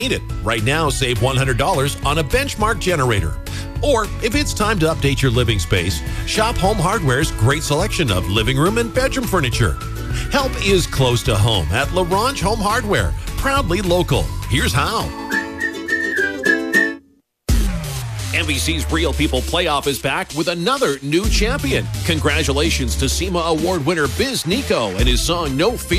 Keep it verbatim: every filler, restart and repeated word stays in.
need it. Right now, save one hundred dollars on a Benchmark generator. Or if it's time to update your living space, shop Home Hardware's great selection of living room and bedroom furniture. Help is close to home at LaRange Home Hardware. Proudly local. Here's how. N B C's Real People Playoff is back with another new champion. Congratulations to SEMA Award winner Biz Nico and his song No Fear.